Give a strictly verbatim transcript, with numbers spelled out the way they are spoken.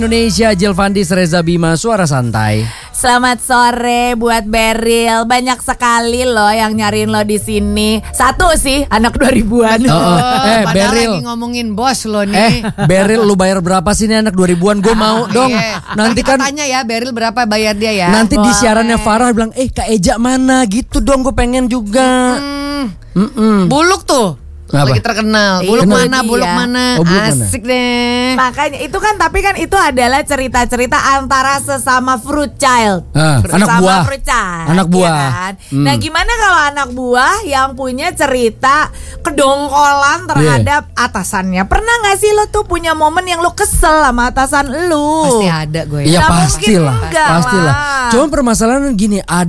Indonesia, Jilvandis, Reza Bima, Suara Santai. Selamat sore buat Beril. Banyak sekali loh yang nyariin lo di sini. Satu sih anak dua ribuan. Oh, oh. Eh, Padahal Beril. lagi ngomongin bos lo Eh, nih. Beril, lu bayar berapa sih nih anak dua ribuan? Gue mau dong. Iya. Nanti Kita kan tanya ya Beril berapa bayar dia ya. nanti di Boleh. siarannya Farah bilang, eh Kak Eja mana? Gitu dong, gue pengen juga. Hmm, Mm-mm. Buluk tuh. Apa? Lagi terkenal. Iya, Buluk itu mana? dia. Buluk mana? Oh, Buluk mana? Asik deh. Makanya itu kan, tapi kan itu adalah cerita-cerita antara sesama fruit child. Ah, Sesama anak buah. fruit child, Anak ya buah. kan? Hmm. Nah, gimana kalau anak buah yang punya cerita kedongkolan terhadap atasannya? Pernah nggak sih lo tuh punya momen yang lo kesel sama atasan lo? Pasti ada gue. Iya Nggak pastilah, mungkin enggak pastilah. lah. Cuma permasalahan gini, ada